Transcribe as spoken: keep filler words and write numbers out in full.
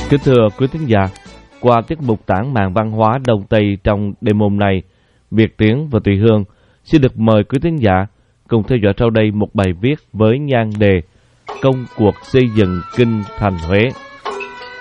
Kính thưa quý thính giả, qua tiết mục tản mạn văn hóa Đông Tây trong đêm hôm nay, Việt Tiến và Tùy Hương xin được mời quý thính giả cùng theo dõi sau đây một bài viết với nhan đề Công cuộc xây dựng kinh thành Huế.